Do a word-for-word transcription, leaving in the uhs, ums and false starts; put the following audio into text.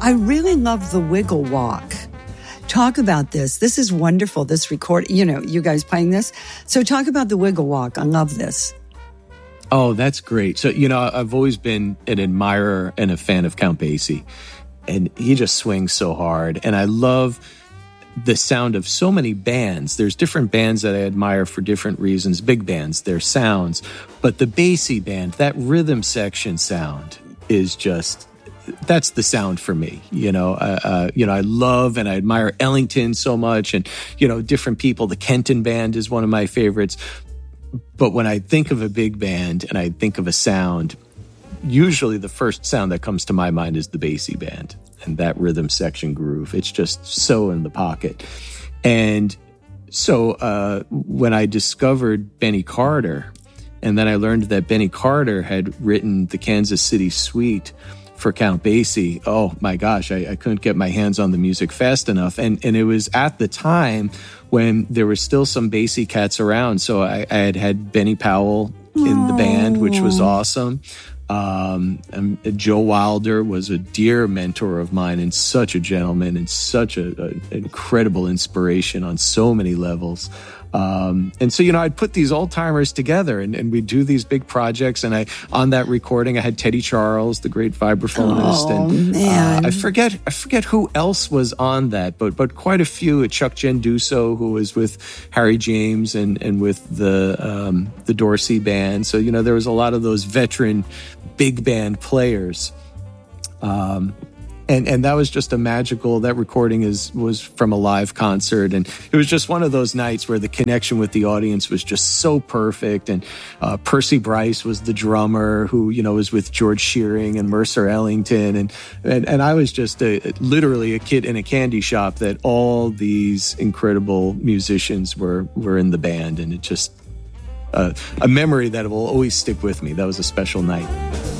I really love the Wiggle Walk. Talk about this. This is wonderful, this record, you know, you guys playing this. So talk about the Wiggle Walk. I love this. Oh, that's great. So, you know, I've always been an admirer and a fan of Count Basie, and he just swings so hard. And I love the sound of so many bands. There's different bands that I admire for different reasons, big bands, their sounds. But the Basie band, that rhythm section sound is just, that's the sound for me. You know, uh, uh, you know, I love and I admire Ellington so much, and, you know, different people. The Kenton band is one of my favorites. But when I think of a big band and I think of a sound, usually the first sound that comes to my mind is the Basie band and that rhythm section groove. It's just so in the pocket. And so uh, when I discovered Benny Carter, and then I learned that Benny Carter had written the Kansas City Suite for Count Basie, oh my gosh, I, I couldn't get my hands on the music fast enough. And and it was at the time when there were still some Basie cats around. So I, I had had Benny Powell in the band, which was awesome. Um, and Joe Wilder was a dear mentor of mine and such a gentleman and such a, a incredible inspiration on so many levels. Um, and so, you know, I'd put these old timers together and, and we'd do these big projects. And I, on that recording, I had Teddy Charles, the great vibraphonist. Oh, and man. Uh, I forget, I forget who else was on that, but, but quite a few. Chuck Genduso, who was with Harry James and, and with the, um, the Dorsey band. So, you know, there was a lot of those veteran big band players. Um, And and that was just a magical, that recording is was from a live concert. And it was just one of those nights where the connection with the audience was just so perfect. And uh, Percy Bryce was the drummer who, you know, was with George Shearing and Mercer Ellington. And, and, and I was just a, literally a kid in a candy shop that all these incredible musicians were, were in the band. And it just, uh, a memory that will always stick with me. That was a special night.